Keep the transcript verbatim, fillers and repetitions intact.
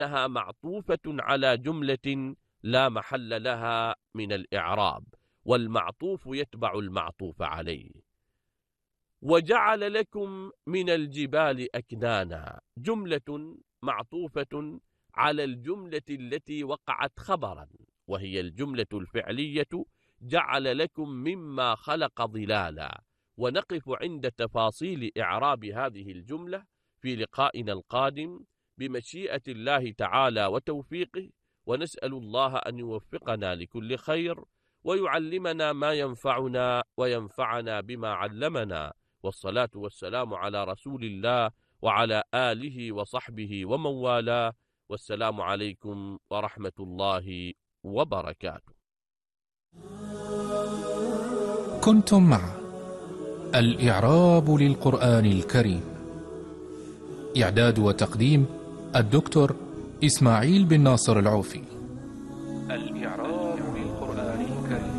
أنها معطوفة على جملة لا محل لها من الإعراب، والمعطوف يتبع المعطوف عليه. وجعل لكم من الجبال أكنانا، جملة معطوفة على الجملة التي وقعت خبرا، وهي الجملة الفعلية جعل لكم مما خلق ظلالا. ونقف عند تفاصيل إعراب هذه الجملة في لقائنا القادم بمشيئة الله تعالى وتوفيقه، ونسأل الله أن يوفقنا لكل خير ويعلمنا ما ينفعنا وينفعنا بما علمنا. والصلاة والسلام على رسول الله وعلى آله وصحبه ومن والاه، والسلام عليكم ورحمة الله وبركاته. كنتم مع الإعراب للقرآن الكريم، إعداد وتقديم الدكتور إسماعيل بن ناصر العوفي. الإعراب للقرآن الكريم.